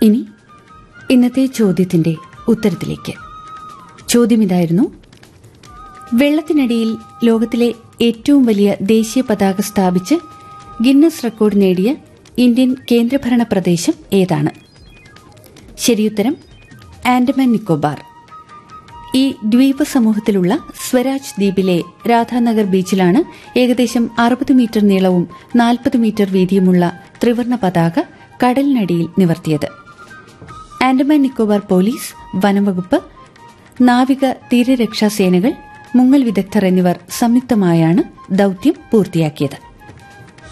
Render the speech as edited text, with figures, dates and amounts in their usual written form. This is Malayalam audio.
ഇനി ഇന്നത്തെ ചോദ്യത്തിന്റെ ഉത്തരത്തിലേക്ക്. ചോദ്യം ഇതായിരുന്നു: വെള്ളത്തിനടിയിൽ ലോകത്തിലെ ഏറ്റവും വലിയ ദേശീയ പതാക സ്ഥാപിച്ച് ഗിന്നസ് റെക്കോർഡ് നേടിയ ഇന്ത്യൻ കേന്ദ്രഭരണ പ്രദേശം ഏതാണ്? ശരിയുത്തരം ആൻഡമാൻ നിക്കോബാർ. ഈ ദ്വീപ സമൂഹത്തിലുള്ള സ്വരാജ് ദ്വീപിലെ രാധാനഗർ ബീച്ചിലാണ് ഏകദേശം 60 മീറ്റർ നീളവും 40 മീറ്റർ വീതിയുമുള്ള ത്രിവർണ പതാക കടലിനടിയിൽ നിവർത്തിയത്. ആൻഡമാൻ നിക്കോബാർ പോലീസ്, വനംവകുപ്പ്, നാവിക തീരരക്ഷാ സേനകൾ, മുങ്ങൽ വിദഗ്ധർ എന്നിവർ സംയുക്തമായാണ് ദൌത്യം പൂർത്തിയാക്കിയത്.